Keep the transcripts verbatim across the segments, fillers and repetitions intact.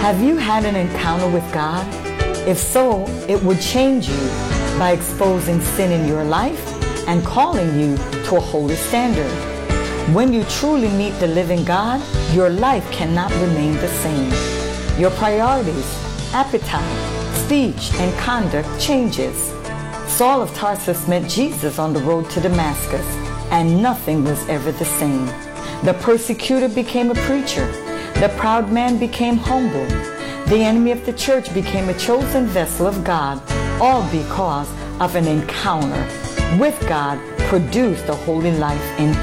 Have you had an encounter with God? If so, it would change you by exposing sin in your life and calling you to a holy standard. When you truly meet the living God, your life cannot remain the same. Your priorities, appetite, speech, and conduct changes. Saul of Tarsus met Jesus on the road to Damascus, and nothing was ever the same. The persecutor became a preacher. The proud man became humble. The enemy of the church became a chosen vessel of God, all because of an encounter with God produced a holy life in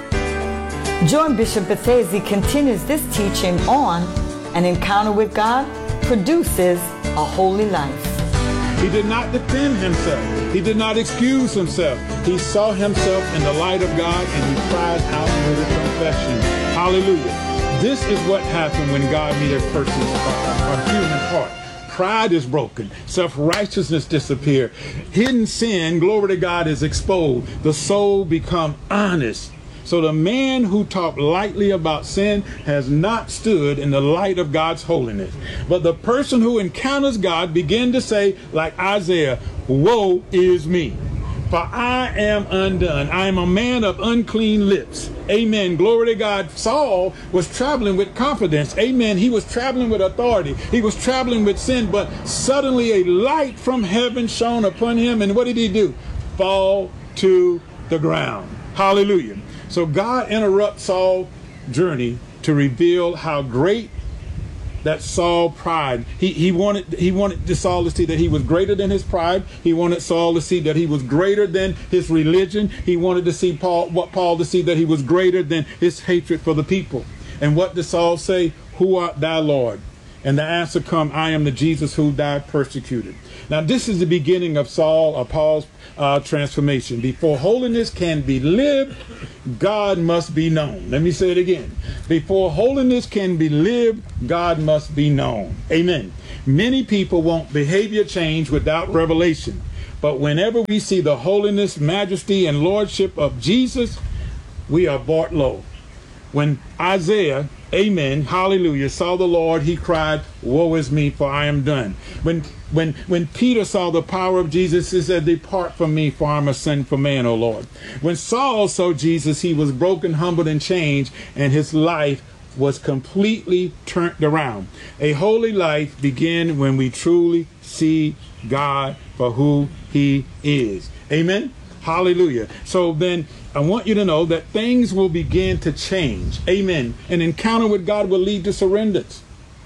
him. Join Bishop Bethesda continues this teaching on an encounter with God produces a holy life. He did not defend himself. He did not excuse himself. He saw himself in the light of God and he cried out with a confession. Hallelujah. This is what happened when God meets a person's heart, a human heart. Pride is broken. Self-righteousness disappears. Hidden sin, glory to God, is exposed. The soul becomes honest. So the man who talked lightly about sin has not stood in the light of God's holiness. But the person who encounters God begins to say, like Isaiah, woe is me, for I am undone. I am a man of unclean lips. Amen. Glory to God. Saul was traveling with confidence. Amen. He was traveling with authority. He was traveling with sin, but suddenly a light from heaven shone upon him. And what did he do? Fall to the ground. Hallelujah. So God interrupts Saul's journey to reveal how great that Saul pride. He he wanted he wanted Saul to see that he was greater than his pride. He wanted Saul to see that he was greater than his religion. He wanted to see Paul what Paul to see that he was greater than his hatred for the people. And what did Saul say? Who art thou, Lord? And the answer come, I am the Jesus who died persecuted. Now this is the beginning of Saul or Paul's uh, transformation. Before holiness can be lived, God must be known. Let me say it again. Before holiness can be lived, God must be known. Amen. Many people want behavior change without revelation. But whenever we see the holiness, majesty, and lordship of Jesus, we are brought low. When Isaiah, amen, hallelujah, saw the Lord, he cried, woe is me, for I am done. When when when Peter saw the power of Jesus, he said, depart from me, for I am a sinful man, O Lord. When Saul saw Jesus, he was broken, humbled, and changed, and his life was completely turned around. A holy life begins when we truly see God for who he is. Amen. Hallelujah. So then I want you to know that things will begin to change. Amen. An encounter with God will lead to surrenders.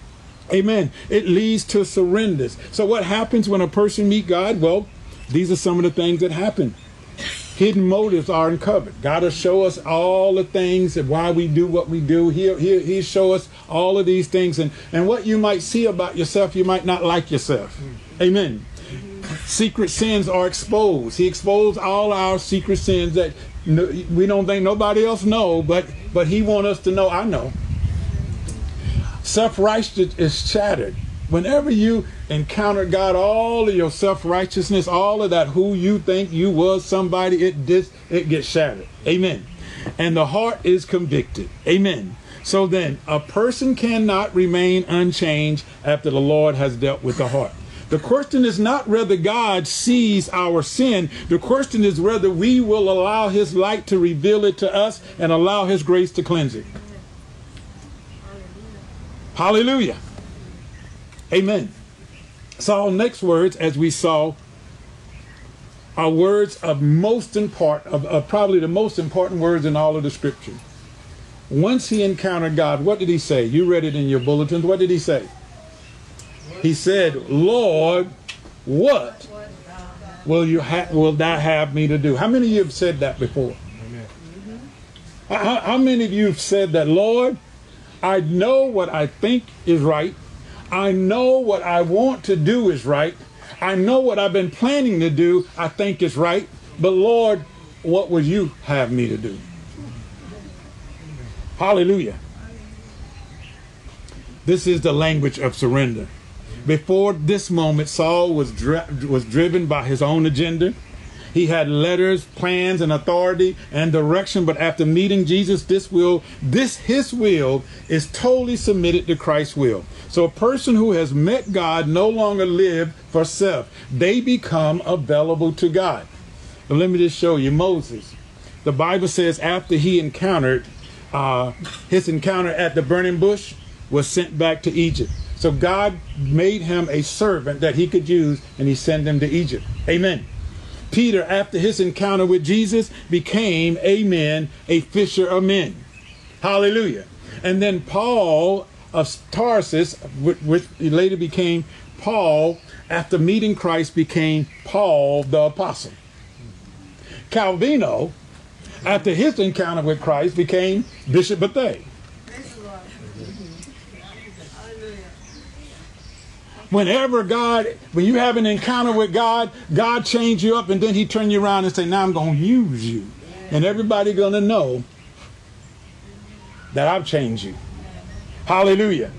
Amen. It leads to surrenders. So what happens when a person meets God? Well, these are some of the things that happen. Hidden motives are uncovered. God will show us all the things and why we do what we do. He'll, he'll, he'll show us all of these things. And, and what you might see about yourself, you might not like yourself. Amen. Secret sins are exposed. He exposed all our secret sins that no, we don't think nobody else know, but but he wants us to know. I know. Self-righteousness is shattered. Whenever you encounter God, all of your self-righteousness, all of that who you think you was somebody, it dis, it gets shattered. Amen. And the heart is convicted. Amen. So then a person cannot remain unchanged after the Lord has dealt with the heart. The question is not whether God sees our sin. The question is whether we will allow his light to reveal it to us and allow his grace to cleanse it. Hallelujah. Amen. Saul's next words, as we saw, are words of most important, of, of probably the most important words in all of the scripture. Once he encountered God, what did he say? You read it in your bulletins. What did he say? He said, Lord, what will you ha- will thou have me to do? How many of you have said that before? Amen. How, how many of you have said that, Lord, I know what I think is right. I know what I want to do is right. I know what I've been planning to do I think is right. But Lord, what would you have me to do? Hallelujah. This is the language of surrender. Before this moment, Saul was dri- was driven by his own agenda. He had letters, plans, and authority and direction. But after meeting Jesus, this will, this his will is totally submitted to Christ's will. So a person who has met God no longer live for self. They become available to God. But let me just show you Moses. The Bible says after he encountered, uh, his encounter at the burning bush, was sent back to Egypt. So God made him a servant that he could use, and he sent him to Egypt. Amen. Peter, after his encounter with Jesus, became, amen, a fisher of men. Hallelujah. And then Paul of Tarsus, which later became Paul, after meeting Christ, became Paul the Apostle. Calvino, after his encounter with Christ, became Bishop Bethea. Whenever God, when you have an encounter with God, God change you up, and then he turn you around and say, now I'm going to use you. And everybody going to know that I've changed you. Hallelujah.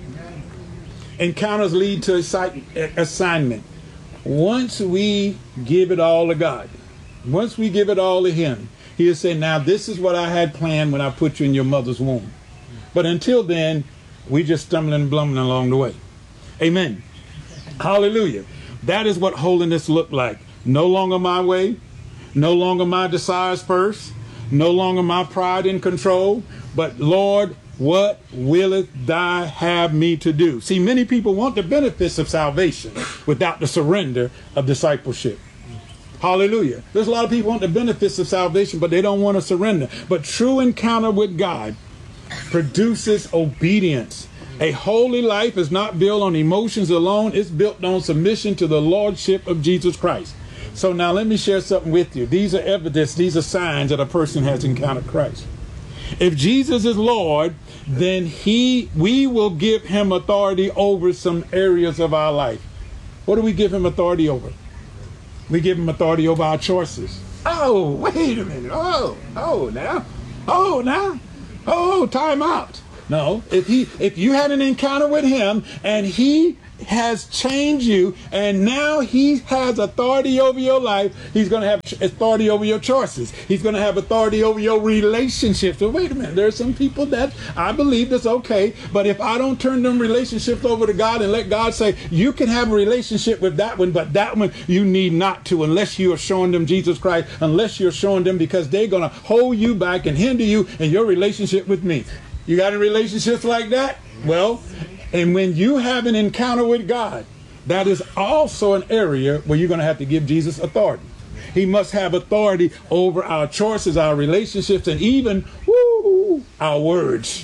Encounters lead to assignment. Once we give it all to God, once we give it all to him, he'll say, now this is what I had planned when I put you in your mother's womb. But until then, we just stumbling and blumbling along the way. Amen. Hallelujah. That is what holiness looked like. No longer my way, no longer my desires first, no longer my pride in control, but Lord, what willeth thou have me to do? See, many people want the benefits of salvation without the surrender of discipleship. Hallelujah. There's a lot of people want the benefits of salvation, but they don't want to surrender. But true encounter with God produces obedience. A holy life is not built on emotions alone. It's built on submission to the lordship of Jesus Christ. So now let me share something with you. These are evidence. These are signs that a person has encountered Christ. If Jesus is Lord, then he, we will give him authority over some areas of our life. What do we give him authority over? We give him authority over our choices. Oh, wait a minute. Oh, oh, now. Oh, now. Oh, time out. No, if he, if you had an encounter with him and he has changed you and now he has authority over your life, he's going to have authority over your choices. He's going to have authority over your relationships. So wait a minute, there are some people that I believe that's okay, but if I don't turn them relationships over to God and let God say, you can have a relationship with that one, but that one you need not to, unless you are showing them Jesus Christ, unless you're showing them, because they're going to hold you back and hinder you in your relationship with me. You got in relationships like that? Well, and when you have an encounter with God, that is also an area where you're going to have to give Jesus authority. He must have authority over our choices, our relationships, and even woo, our words.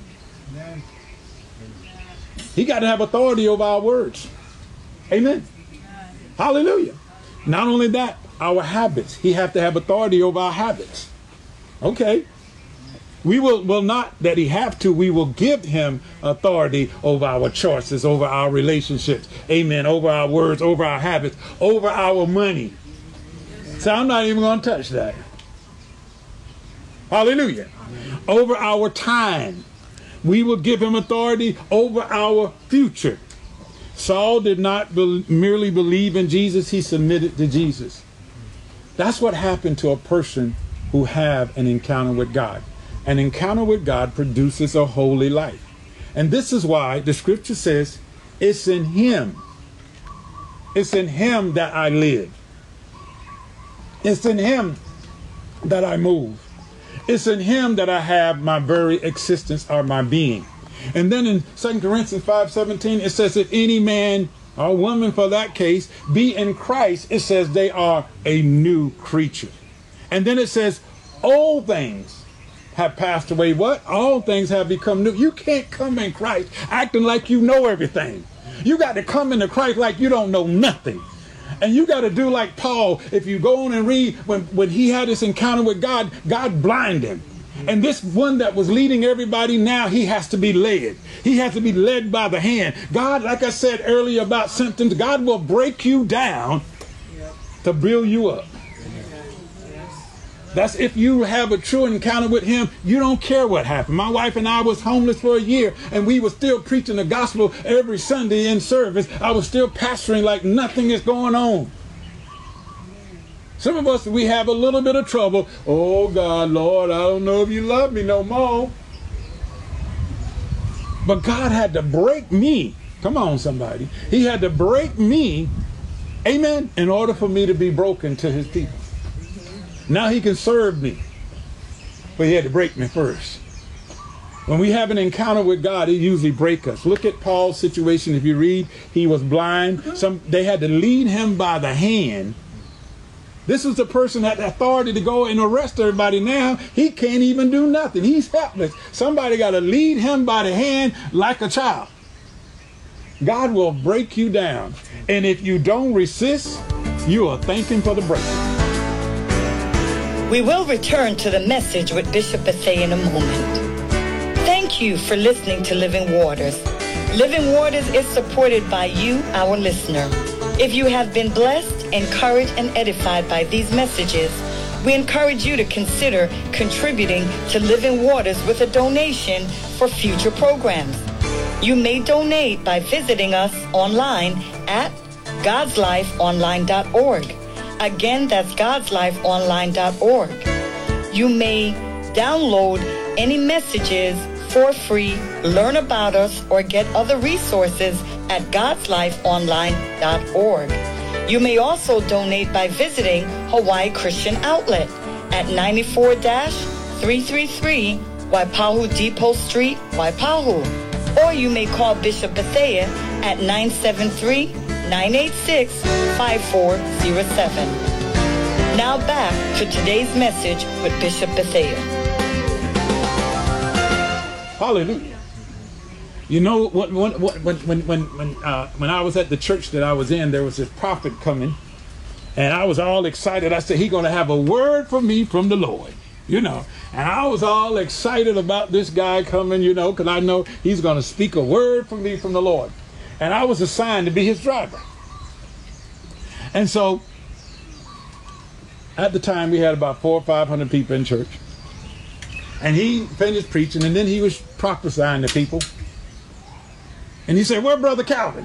He got to have authority over our words. Amen. Hallelujah. Not only that, our habits. He has to have authority over our habits. Okay. We will, will not that he have to, we will give him authority over our choices, over our relationships, amen, over our words, over our habits, over our money. So I'm not even going to touch that. Hallelujah. Over our time. We will give him authority over our future. Saul did not be- merely believe in Jesus, he submitted to Jesus. That's what happened to a person who have an encounter with God. An encounter with God produces a holy life. And this is why the scripture says, it's in him. It's in him that I live. It's in him that I move. It's in him that I have my very existence or my being. And then in Second Corinthians five seventeen, it says, if any man or woman for that case be in Christ, it says they are a new creature. And then it says, old things have passed away. What? All things have become new. You can't come in Christ acting like you know everything. You got to come into Christ like you don't know nothing. And you got to do like Paul. If you go on and read, when, when he had this encounter with God, God blinded him. And this one that was leading everybody, now he has to be led. He has to be led by the hand. God, like I said earlier about symptoms, God will break you down to build you up. That's if you have a true encounter with him, you don't care what happened. My wife and I was homeless for a year, and we were still preaching the gospel every Sunday in service. I was still pastoring like nothing is going on. Some of us, we have a little bit of trouble. Oh, God, Lord, I don't know if you love me no more. But God had to break me Come on, somebody. He had to break me, amen, in order for me to be broken to his people. Now he can serve me, but he had to break me first. When we have an encounter with God, he usually breaks us. Look at Paul's situation. If you read, he was blind. Some they had to lead him by the hand. This was the person that had the authority to go and arrest everybody. Now he can't even do nothing. He's helpless. Somebody got to lead him by the hand like a child. God will break you down. And if you don't resist, you are thanking for the break. We will return to the message with Bishop Bethea in a moment. Thank you for listening to Living Waters. Living Waters is supported by you, our listener. If you have been blessed, encouraged, and edified by these messages, we encourage you to consider contributing to Living Waters with a donation for future programs. You may donate by visiting us online at gods life online dot org. Again, that's gods life online dot org. You may download any messages for free, learn about us, or get other resources at gods life online dot org. You may also donate by visiting Hawaii Christian Outlet at ninety-four three thirty-three Waipahu Depot Street, Waipahu. Or you may call Bishop Bethea at nine seven three, nine eight six, five four zero seven. Now back to today's message with Bishop Bethea. Hallelujah. You know, when when when when when when, uh, when I was at the church that I was in, there was this prophet coming, and I was all excited. I said, he's going to have a word for me from the Lord, you know. And I was all excited about this guy coming, you know, because I know he's going to speak a word for me from the Lord. And I was assigned to be his driver. And so, at the time, we had about four or five hundred people in church. And he finished preaching, and then he was prophesying to people. And he said, "Where Brother Calvin?"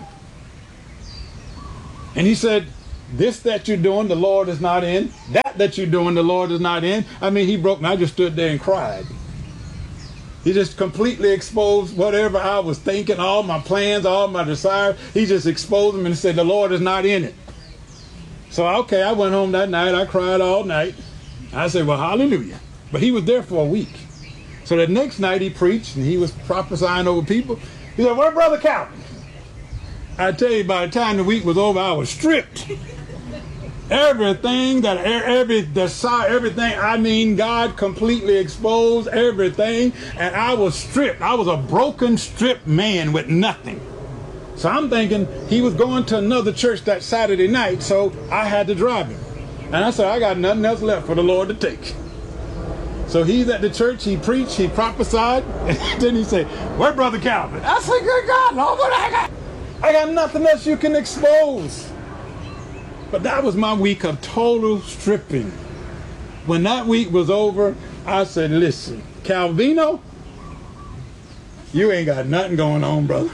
And he said, "This that you're doing, the Lord is not in. That that you're doing, the Lord is not in." I mean, he broke me. I just stood there and cried. He just completely exposed whatever I was thinking, all my plans, all my desires. He just exposed them and said, the Lord is not in it. So, okay, I went home that night. I cried all night. I said, well, hallelujah. But he was there for a week. So the next night he preached and he was prophesying over people. He said, "Where Brother Calvin?" I tell you, by the time the week was over, I was stripped. Everything that every desire, everything, I mean, God completely exposed everything, and I was stripped. I was a broken, stripped man with nothing. So I'm thinking he was going to another church that Saturday night, so I had to drive him. And I said, I got nothing else left for the Lord to take. So he's at the church, he preached, he prophesied, and then he said, "Where Brother Calvin?" I said, "Good God, Lord, what I got? I got nothing else you can expose." But that was my week of total stripping. When that week was over, I said, "Listen, Calvino, you ain't got nothing going on, brother.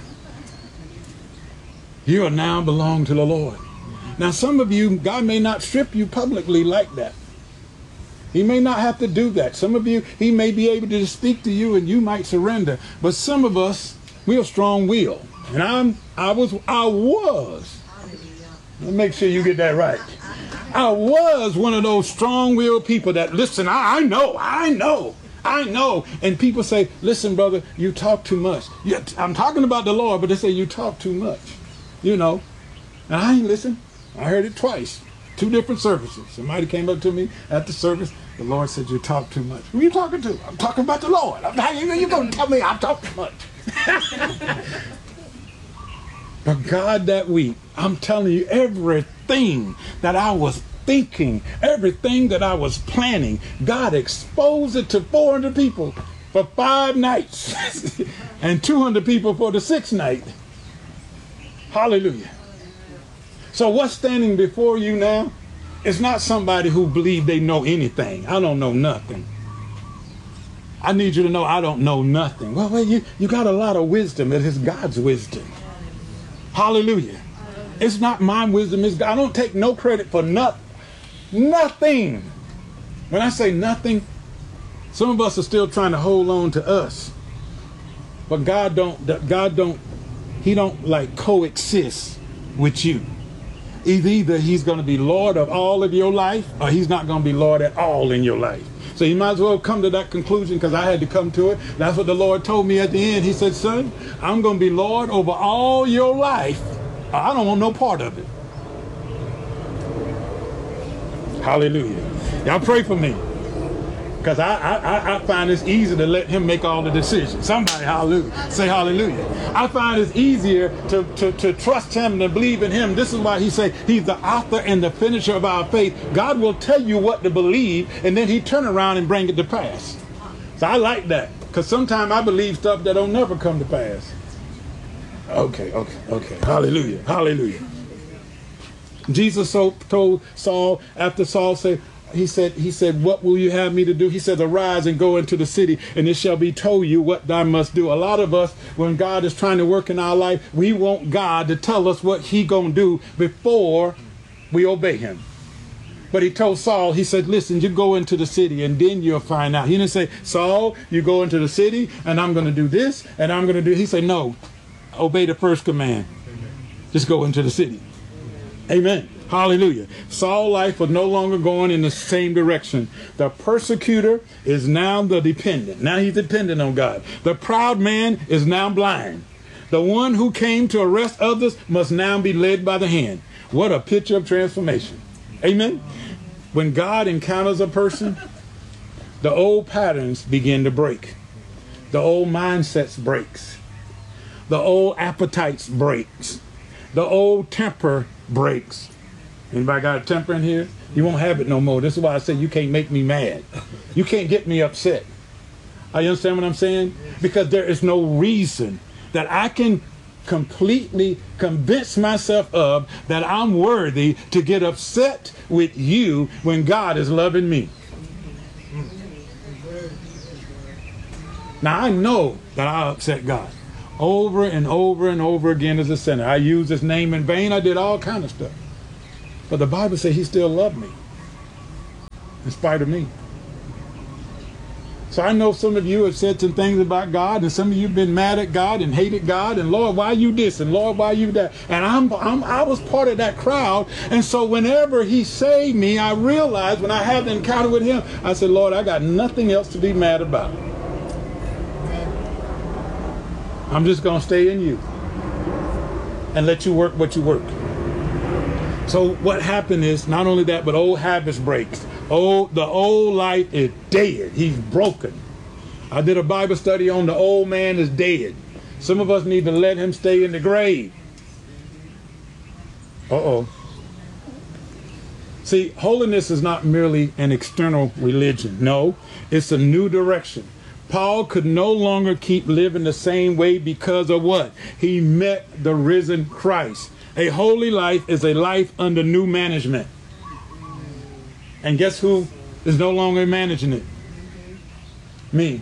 You are now belong to the Lord." Now, some of you, God may not strip you publicly like that. He may not have to do that. Some of you, he may be able to speak to you and you might surrender. But some of us, we're strong-willed. And I'm, I was, I was. Let me make sure you get that right. I was one of those strong-willed people that, listen, I, I know, I know, I know. And people say, "Listen, brother, you talk too much." Yeah, I'm talking about the Lord, but they say you talk too much. You know, and I ain't listen. I heard it twice. Two different services. Somebody came up to me at the service. The Lord said, "You talk too much." Who are you talking to? I'm talking about the Lord. I'm, how you, you going to tell me I talk too much? But God, that week, I'm telling you, everything that I was thinking, everything that I was planning, God exposed it to four hundred people for five nights and two hundred people for the sixth night. Hallelujah. So what's standing before you now is not somebody who believes they know anything. I don't know nothing. I need you to know I don't know nothing. Well, well you, you got a lot of wisdom. It is God's wisdom. Hallelujah. It's not my wisdom. It's God. I don't take no credit for nothing. Nothing. When I say nothing, some of us are still trying to hold on to us. But God don't, God don't, he don't like coexist with you. Either, either he's going to be Lord of all of your life, or he's not going to be Lord at all in your life. So you might as well come to that conclusion, because I had to come to it. That's what the Lord told me at the end. He said, son, I'm going to be Lord over all your life. I don't want no part of it. Hallelujah. Y'all pray for me, because I, I, I find it's easier to let him make all the decisions. Somebody, hallelujah. Say hallelujah. I find it's easier to, to, to trust him and to believe in him. This is why he say he's the author and the finisher of our faith. God will tell you what to believe, and then he turn around and bring it to pass. So I like that, because sometimes I believe stuff that don't never come to pass. Okay, okay, okay. Hallelujah. Hallelujah. Jesus so told Saul, after Saul said, He said, he said, what will you have me to do? He said, arise and go into the city, and it shall be told you what thou must do. A lot of us, when God is trying to work in our life, we want God to tell us what he gonna do before we obey him. But he told Saul, he said, listen, you go into the city and then you'll find out. He didn't say, Saul, you go into the city and I'm going to do this and I'm going to do. He said, no, obey the first command. Just go into the city. Amen. Hallelujah. Saul's life was no longer going in the same direction. The persecutor is now the dependent. Now he's dependent on God. The proud man is now blind. The one who came to arrest others must now be led by the hand. What a picture of transformation. Amen. When God encounters a person, the old patterns begin to break. The old mindsets breaks. The old appetites breaks. The old temper breaks. Anybody got a temper in here? You won't have it no more. This is why I say you can't make me mad. You can't get me upset. Are you understand what I'm saying? Because there is no reason that I can completely convince myself of that I'm worthy to get upset with you when God is loving me. Now I know that I upset God over and over and over again as a sinner. I used his name in vain. I did all kind of stuff. But the Bible says he still loved me in spite of me. So I know some of you have said some things about God, and some of you have been mad at God and hated God, and Lord, why you this, and Lord, why you that? And I'm, I'm I was part of that crowd. And so whenever he saved me, I realized when I had the encounter with him, I said, Lord, I got nothing else to be mad about. I'm just going to stay in you and let you work what you work. So what happened is, not only that, but old habits breaks. Old, the old life is dead. He's broken. I did a Bible study on the old man is dead. Some of us need to let him stay in the grave. Uh-oh. See, holiness is not merely an external religion. No, it's a new direction. Paul could no longer keep living the same way because of what? He met the risen Christ. A holy life is a life under new management. And guess who is no longer managing it? Me.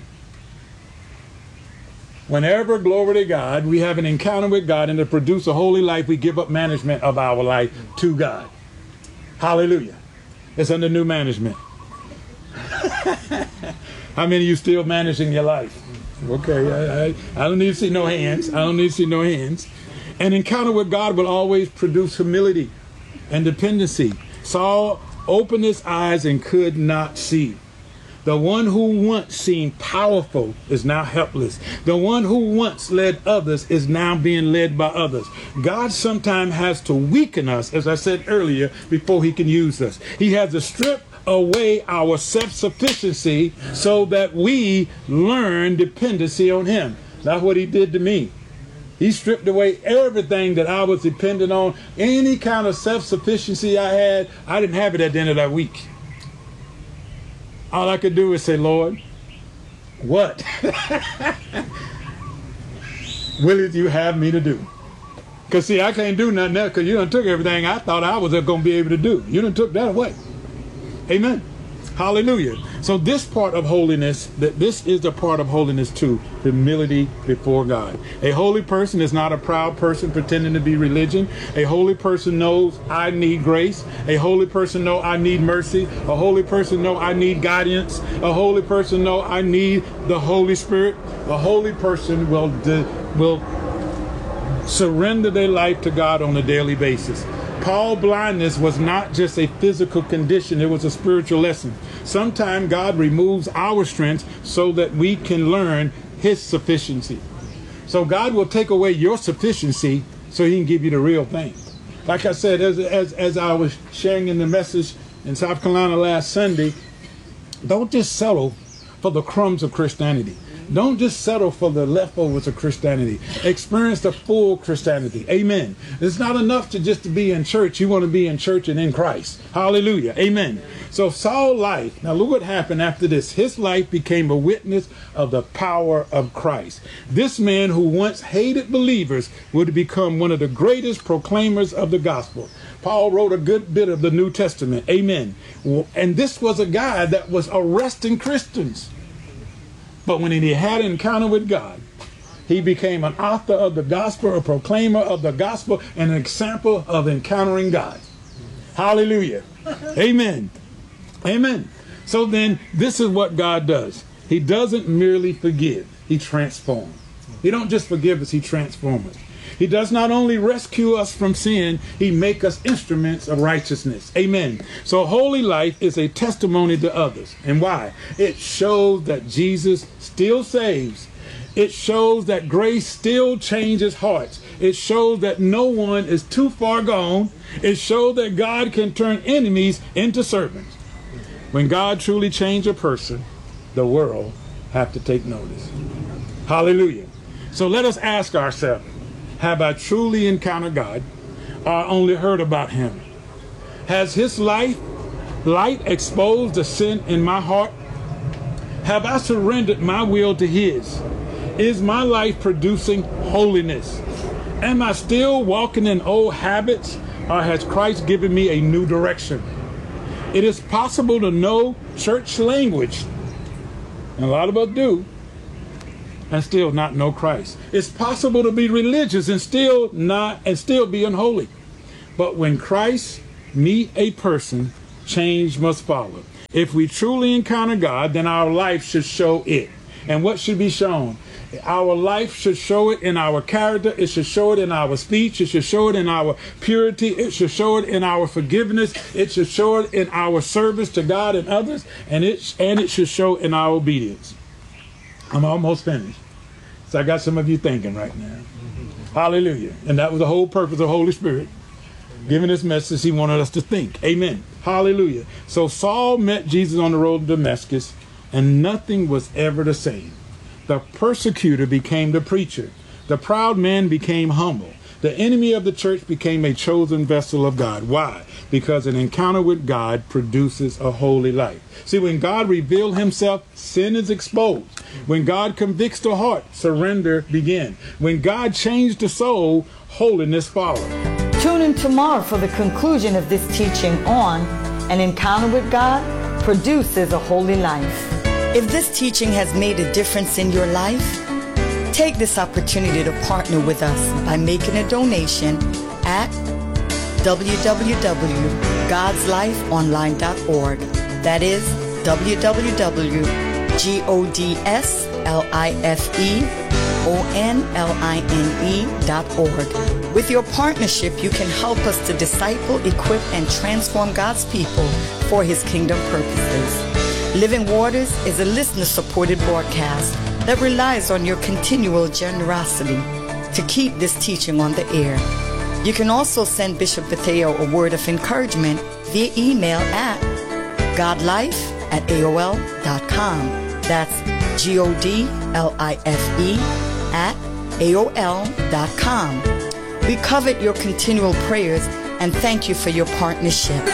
Whenever, glory to God, we have an encounter with God and to produce a holy life, we give up management of our life to God. Hallelujah. It's under new management. How many of you still managing your life? Okay, I, I, I don't need to see no hands. I don't need to see no hands. An encounter with God will always produce humility and dependency. Saul opened his eyes and could not see. The one who once seemed powerful is now helpless. The one who once led others is now being led by others. God sometimes has to weaken us, as I said earlier, before he can use us. He has to strip away our self-sufficiency so that we learn dependency on him. That's what he did to me. He stripped away everything that I was dependent on. Any kind of self-sufficiency I had, I didn't have it at the end of that week. All I could do is say, Lord, what will you have me to do? Because, see, I can't do nothing else because you done took everything I thought I was going to be able to do. You done took that away. Amen. Hallelujah. So this part of holiness, that this is the part of holiness too, humility before God. A holy person is not a proud person pretending to be religion. A holy person knows I need grace. A holy person knows I need mercy. A holy person knows I need guidance. A holy person knows I need the Holy Spirit. A holy person will de- will surrender their life to God on a daily basis. Paul's blindness was not just a physical condition, it was a spiritual lesson. Sometimes God removes our strength so that we can learn his sufficiency. So God will take away your sufficiency so he can give you the real thing. Like I said, as, as, as I was sharing in the message in South Carolina last Sunday, don't just settle for the crumbs of Christianity. Don't just settle for the leftovers of Christianity. Experience the full Christianity. Amen. It's not enough to just to be in church. You want to be in church and in Christ. Hallelujah. Amen. So Saul's life, now look what happened after this. His life became a witness of the power of Christ. This man who once hated believers would become one of the greatest proclaimers of the gospel. Paul wrote a good bit of the New Testament. Amen. And this was a guy that was arresting Christians. But when he had an encounter with God, he became an author of the gospel, a proclaimer of the gospel, and an example of encountering God. Hallelujah. Amen. Amen. So then, this is what God does. He doesn't merely forgive, he transforms. He don't just forgive us, he transforms us. He does not only rescue us from sin, he makes us instruments of righteousness. Amen. So holy life is a testimony to others. And why? It shows that Jesus still saves. It shows that grace still changes hearts. It shows that no one is too far gone. It shows that God can turn enemies into servants. When God truly changes a person, the world have to take notice. Hallelujah. So let us ask ourselves, have I truly encountered God or only heard about him? Has his life, light exposed the sin in my heart? Have I surrendered my will to his? Is my life producing holiness? Am I still walking in old habits, or has Christ given me a new direction? It is possible to know church language, and a lot of us do, and still not know Christ. It's possible to be religious and still not and still be unholy. But when Christ meet a person, change must follow. If we truly encounter God, then our life should show it. And what should be shown? Our life should show it in our character. It should show it in our speech. It should show it in our purity. It should show it in our forgiveness. It should show it in our service to God and others. And it, and it should show in our obedience. I'm almost finished. So I got some of you thinking right now. Hallelujah. And that was the whole purpose of the Holy Spirit. Giving this message, he wanted us to think. Amen. Hallelujah. So Saul met Jesus on the road to Damascus, and nothing was ever the same. The persecutor became the preacher. The proud man became humble. The enemy of the church became a chosen vessel of God. Why? Because an encounter with God produces a holy life. See, when God reveals himself, sin is exposed. When God convicts the heart, surrender begins. When God changed the soul, holiness follows. Tune in tomorrow for the conclusion of this teaching on An Encounter with God Produces a Holy Life. If this teaching has made a difference in your life, take this opportunity to partner with us by making a donation at w w w dot gods life online dot org. That is w w w dot gods life dot org. With your partnership, you can help us to disciple, equip, and transform God's people for his kingdom purposes. Living Waters is a listener-supported broadcast that relies on your continual generosity to keep this teaching on the air. You can also send Bishop Bethea a word of encouragement via email at godlife at a o l dot com. That's G O D L I F E at A O L dot com. We covet your continual prayers and thank you for your partnership.